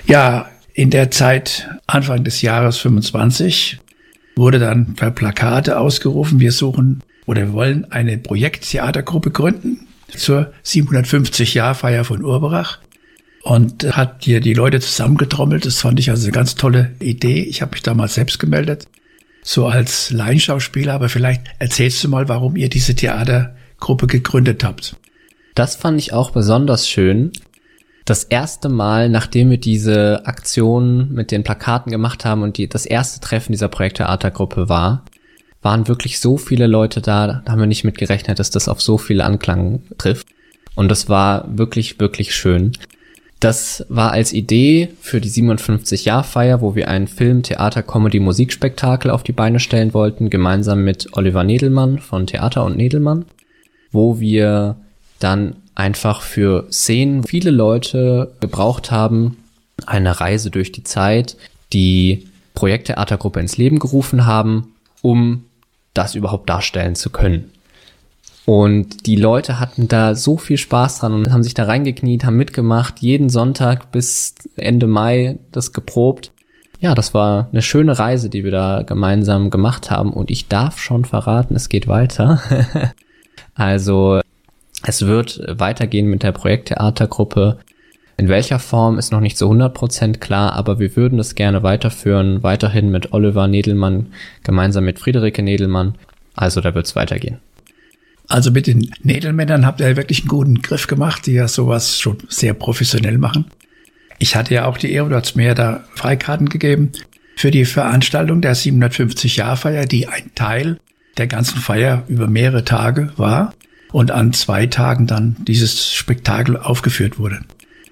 Ja, in der Zeit Anfang des Jahres 25 wurde dann per Plakate ausgerufen, wir wollen eine Projekttheatergruppe gründen zur 750-Jahr-Feier von Urberach und hat hier die Leute zusammengetrommelt. Das fand ich also eine ganz tolle Idee. Ich habe mich damals selbst gemeldet, so als Laienschauspieler, aber vielleicht erzählst du mal, warum ihr diese Theatergruppe gegründet habt. Das fand ich auch besonders schön. Das erste Mal, nachdem wir diese Aktion mit den Plakaten gemacht haben und das erste Treffen dieser Projekttheatergruppe waren wirklich so viele Leute da haben wir nicht mit gerechnet, dass das auf so viel Anklang trifft. Und das war wirklich, wirklich schön. Das war als Idee für die 57-Jahr-Feier, wo wir ein Film-, Theater-, Comedy-, Musikspektakel auf die Beine stellen wollten, gemeinsam mit Oliver Nedelmann von Theater und Nedelmann, wo wir dann einfach für Szenen viele Leute gebraucht haben, eine Reise durch die Zeit, die Projekttheatergruppe ins Leben gerufen haben, um das überhaupt darstellen zu können. Und die Leute hatten da so viel Spaß dran und haben sich da reingekniet, haben mitgemacht, jeden Sonntag bis Ende Mai das geprobt. Ja, das war eine schöne Reise, die wir da gemeinsam gemacht haben und ich darf schon verraten, es geht weiter. Also es wird weitergehen mit der Projekttheatergruppe. In welcher Form ist noch nicht zu 100% klar, aber wir würden das gerne weiterführen, weiterhin mit Oliver Nedelmann, gemeinsam mit Friederike Nedelmann. Also da wird es weitergehen. Also mit den Nedelmännern habt ihr wirklich einen guten Griff gemacht, die ja sowas schon sehr professionell machen. Ich hatte ja auch die Ehre, du hast mir ja da Freikarten gegeben für die Veranstaltung der 750-Jahr-Feier, die ein Teil der ganzen Feier über mehrere Tage war. Und an 2 Tagen dann dieses Spektakel aufgeführt wurde.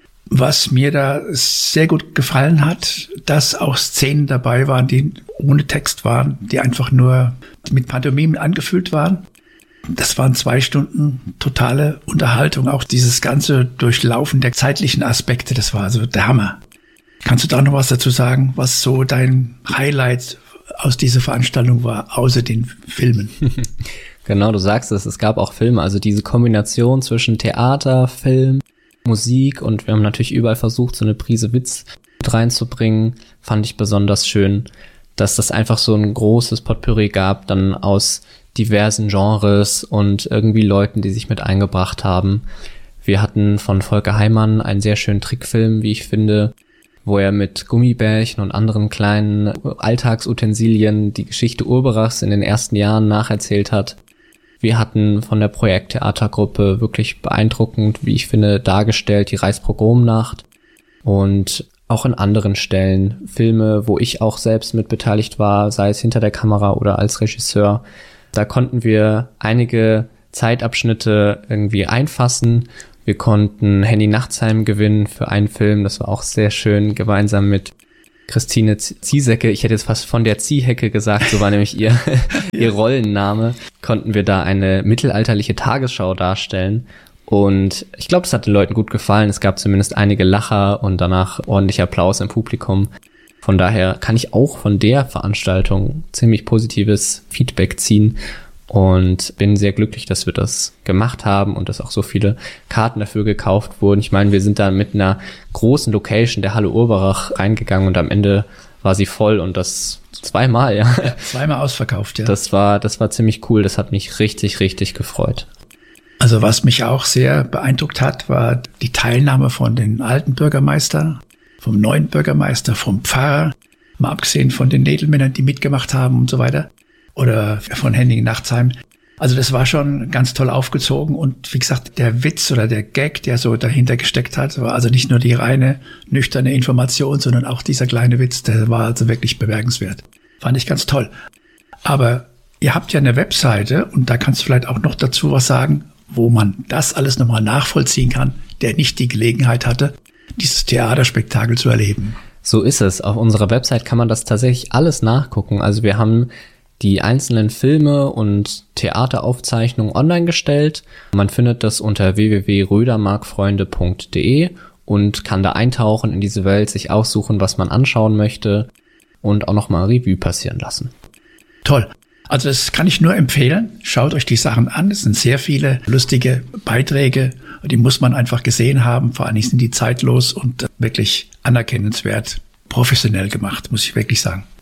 Was mir da sehr gut gefallen hat, dass auch Szenen dabei waren, die ohne Text waren, die einfach nur mit Pantomimen angefüllt waren. Das waren 2 Stunden totale Unterhaltung, auch dieses ganze Durchlaufen der zeitlichen Aspekte, das war also der Hammer. Kannst du da noch was dazu sagen, was so dein Highlight aus dieser Veranstaltung war, außer den Filmen? Genau, du sagst es gab auch Filme, also diese Kombination zwischen Theater, Film, Musik und wir haben natürlich überall versucht, so eine Prise Witz mit reinzubringen, fand ich besonders schön, dass das einfach so ein großes Potpourri gab, dann aus diversen Genres und irgendwie Leuten, die sich mit eingebracht haben. Wir hatten von Volker Heimann einen sehr schönen Trickfilm, wie ich finde, wo er mit Gummibärchen und anderen kleinen Alltagsutensilien die Geschichte Urberachs in den ersten Jahren nacherzählt hat. Wir hatten von der Projekttheatergruppe wirklich beeindruckend, wie ich finde, dargestellt die Reichspogromnacht und auch in anderen Stellen Filme, wo ich auch selbst mit beteiligt war, sei es hinter der Kamera oder als Regisseur. Da konnten wir einige Zeitabschnitte irgendwie einfassen. Wir konnten Henny Nachtsheim gewinnen für einen Film, das war auch sehr schön, gemeinsam mit Christine Ziesecke, ich hätte jetzt fast von der Ziehecke gesagt, so war nämlich ihr Rollenname, konnten wir da eine mittelalterliche Tagesschau darstellen. Und ich glaube, es hat den Leuten gut gefallen. Es gab zumindest einige Lacher und danach ordentlich Applaus im Publikum. Von daher kann ich auch von der Veranstaltung ziemlich positives Feedback ziehen und bin sehr glücklich, dass wir das gemacht haben und dass auch so viele Karten dafür gekauft wurden. Ich meine, wir sind da mit einer großen Location der Halle Urberach reingegangen und am Ende war sie voll und das zweimal, ja. 2-mal ausverkauft, ja. Das war ziemlich cool. Das hat mich richtig, richtig gefreut. Also was mich auch sehr beeindruckt hat, war die Teilnahme von den alten Bürgermeister, vom neuen Bürgermeister, vom Pfarrer, mal abgesehen von den Nedelmännern, die mitgemacht haben und so weiter. Oder von Henning Nachtsheim. Also das war schon ganz toll aufgezogen und wie gesagt, der Witz oder der Gag, der so dahinter gesteckt hat, war also nicht nur die reine, nüchterne Information, sondern auch dieser kleine Witz, der war also wirklich bemerkenswert. Fand ich ganz toll. Aber ihr habt ja eine Webseite und da kannst du vielleicht auch noch dazu was sagen, wo man das alles nochmal nachvollziehen kann, der nicht die Gelegenheit hatte, dieses Theaterspektakel zu erleben. So ist es. Auf unserer Website kann man das tatsächlich alles nachgucken. Also wir haben die einzelnen Filme und Theateraufzeichnungen online gestellt. Man findet das unter www.rödermarkfreunde.de und kann da eintauchen in diese Welt, sich aussuchen, was man anschauen möchte und auch nochmal Revue passieren lassen. Toll. Also das kann ich nur empfehlen. Schaut euch die Sachen an. Es sind sehr viele lustige Beiträge. Die muss man einfach gesehen haben. Vor allem sind die zeitlos und wirklich anerkennenswert, professionell gemacht, muss ich wirklich sagen.